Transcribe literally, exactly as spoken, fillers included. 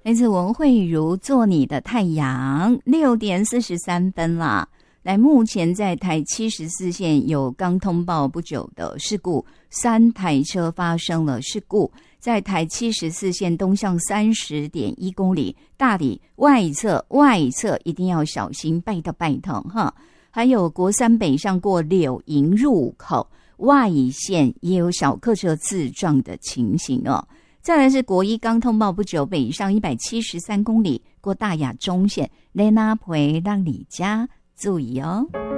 来自文慧如做你的太阳，六点四十三分啦。来，目前在台七十四线有刚通报不久的事故，三台车发生了事故，在台七十四线东向三十点一公里，大里外侧外侧一定要小心，拜托拜托哈。还有国三北上过柳营入口，外线也有小客车自撞的情形哦。再来是国一刚通报不久，北上一百七十三公里过大雅中线，雷纳培让你家注意哦。